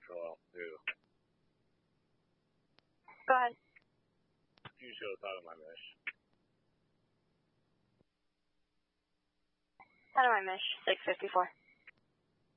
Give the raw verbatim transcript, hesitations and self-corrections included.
Control, two. Go ahead. You shows out of my mesh. Out of my mesh, six fifty-four.